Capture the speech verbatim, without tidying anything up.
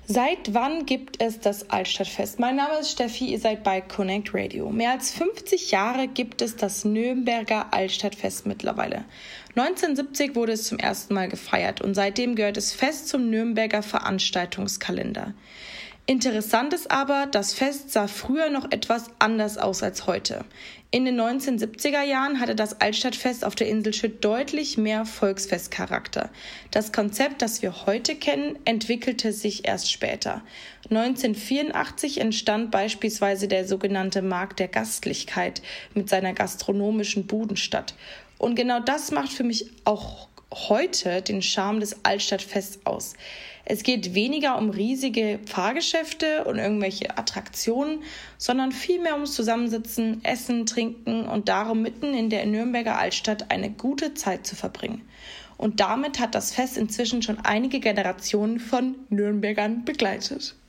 Seit wann gibt es das Altstadtfest? Mein Name ist Steffi, ihr seid bei Connect Radio. Mehr als fünfzig Jahre gibt es das Nürnberger Altstadtfest mittlerweile. neunzehnhundertsiebzig wurde es zum ersten Mal gefeiert und seitdem gehört es fest zum Nürnberger Veranstaltungskalender. Interessant ist aber, das Fest sah früher noch etwas anders aus als heute. In den neunzehnhundertsiebziger Jahren hatte das Altstadtfest auf der Insel Schütt deutlich mehr Volksfestcharakter. Das Konzept, das wir heute kennen, entwickelte sich erst später. neunzehnhundertvierundachtzig entstand beispielsweise der sogenannte Markt der Gastlichkeit mit seiner gastronomischen Budenstadt. Und genau das macht für mich auch heute den Charme des Altstadtfests aus. Es geht weniger um riesige Fahrgeschäfte und irgendwelche Attraktionen, sondern vielmehr ums Zusammensitzen, Essen, Trinken und darum, mitten in der Nürnberger Altstadt eine gute Zeit zu verbringen. Und damit hat das Fest inzwischen schon einige Generationen von Nürnbergern begleitet.